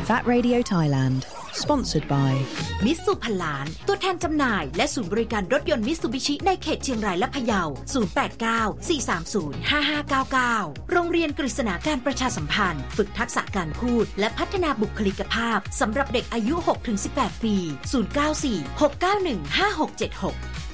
That Radio Thailand Sponsored by มิตซูพันล้านตัวแทนจำหน่ายและศูนย์บริการรถยนต์มิตซูบิชิในเขตเชียงรายและพะเยา0894305599โรงเรียนกฤษณาการประชาสัมพันธ์ฝึกทักษะการพูดและพัฒนาบุคลิกภาพสำหรับเด็กอายุ 6-18 ปี0946915676